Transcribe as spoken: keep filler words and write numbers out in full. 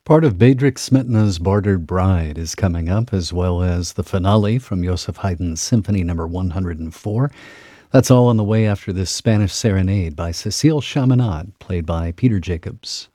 Part of Bedřich Smetana's Bartered Bride is coming up, as well as the finale from Joseph Haydn's Symphony Number one hundred four. That's all on the way after this Spanish serenade by Cecile Chaminade, played by Peter Jacobs.